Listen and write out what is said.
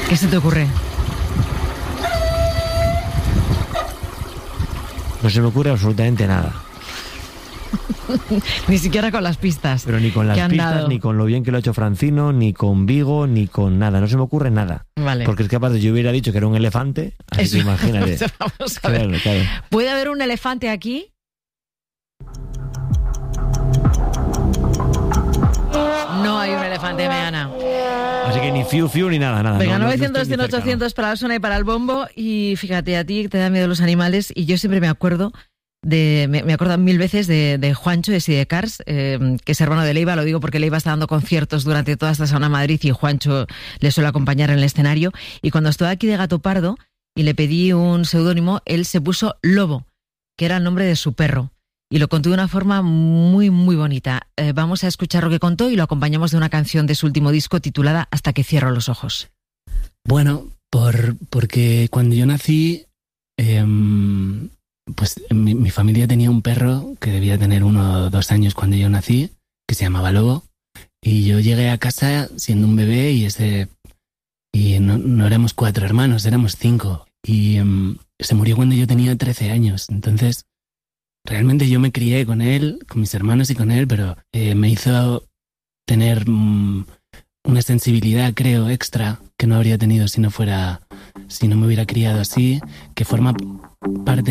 ¿Qué se te ocurre? No se me ocurre absolutamente nada. Ni siquiera con las pistas. Pero ni con las pistas, ni con lo bien que lo ha hecho Francino, ni con Vigo, ni con nada. No se me ocurre nada. Vale. Porque es que aparte yo hubiera dicho que era un elefante, así Eso. que imagínate. Vamos a ver. Claro. ¿Puede haber un elefante aquí? No hay un elefante, Meana. Así que ni fiu ni nada. Venga, no 900, estoy 100, ni cerca, 800 para la zona y para el bombo. Y fíjate, a ti te dan miedo los animales. Y yo siempre me acuerdo me acuerdo mil veces de Juancho, de Sidecars, que es hermano de Leiva. Lo digo porque Leiva está dando conciertos durante toda esta semana en Madrid y Juancho le suele acompañar en el escenario. Y cuando estuve aquí de Gato Pardo y le pedí un seudónimo, él se puso Lobo, que era el nombre de su perro. Y lo contó de una forma muy, muy bonita. Vamos a escuchar lo que contó y lo acompañamos de una canción de su último disco titulada Hasta que cierro los ojos. Bueno, porque cuando yo nací, pues mi familia tenía un perro que debía tener 1 o 2 años cuando yo nací, que se llamaba Lobo. Y yo llegué a casa siendo un bebé y no éramos 4 hermanos, éramos 5. Y se murió cuando yo tenía 13 años. Entonces, realmente yo me crié con él, con mis hermanos y con él, pero me hizo tener una sensibilidad, creo, extra que no habría tenido si no me hubiera criado así, que forma parte